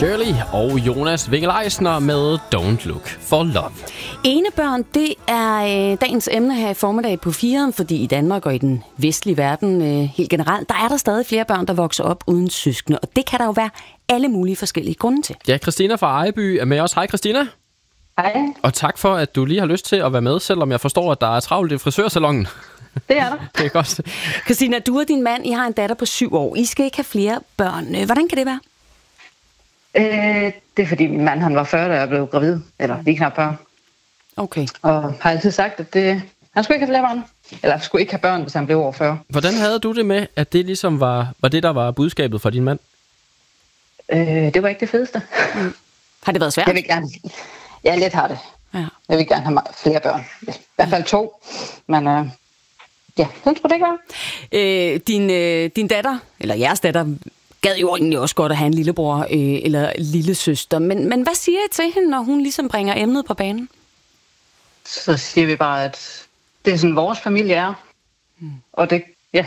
Shirley og Jonas Winkel-Eisner med Don't Look for Love. Enebørn, det er dagens emne her i formiddag på 4'eren, fordi i Danmark og i den vestlige verden helt generelt, der er der stadig flere børn, der vokser op uden søskende, og det kan der jo være alle mulige forskellige grunde til. Ja, Christina fra Ejby er med os. Hej Christina. Hej. Og tak for, at du lige har lyst til at være med, selvom jeg forstår, at der er travlt i frisørsalongen. Det er der. Det er godt. Christina, du og din mand, I har en datter på 7 år. I skal ikke have flere børn. Hvordan kan det være? Det er fordi min mand han var 40, da jeg blev gravid. Eller lige knap 40. Okay. Og har altid sagt, at han skulle ikke have flere børn. Eller skulle ikke have børn, hvis han blev over 40. Hvordan havde du det med, at det ligesom var det, der var budskabet fra din mand? Det var ikke det fedeste. Har det været svært? Jeg vil gerne... Ja, lidt har det. Ja. Jeg vil gerne have flere børn. I hvert fald 2. Men ja, den skulle det ikke være. Din datter, eller jeres datter, gad jo egentlig også godt at have en lillebror eller lillesøster. Men hvad siger I til hende, når hun ligesom bringer emnet på banen? Så siger vi bare, at det er sådan, vores familie er. Og det